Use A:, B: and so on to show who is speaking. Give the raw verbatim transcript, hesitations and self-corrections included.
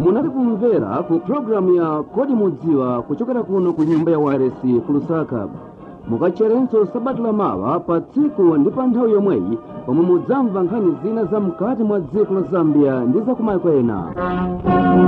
A: munali kumvera ku programu ya Kodi Mudziwa kuchokera kuno ku nyumba ya Waresi ku Lusaka. Mukacherenso sabata lamawa pa tsiku ndi pa nthawi yomweyi pomwe mudzamva nkhani zina za mkati mwa dziko la Zambia ndi za kumayiko ena.